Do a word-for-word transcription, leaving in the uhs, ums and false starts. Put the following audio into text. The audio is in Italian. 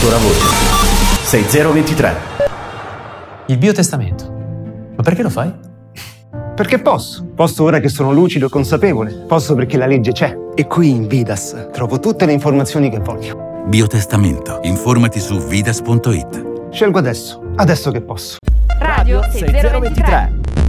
tua voce. sei zero ventitré. Il biotestamento. Ma perché lo fai? Perché posso. Posso ora che sono lucido e consapevole. Posso perché la legge c'è. E qui in Vidas trovo tutte le informazioni che voglio. Biotestamento. Informati su vidas punto it. Scelgo adesso. Adesso che posso. Radio sei zero ventitré.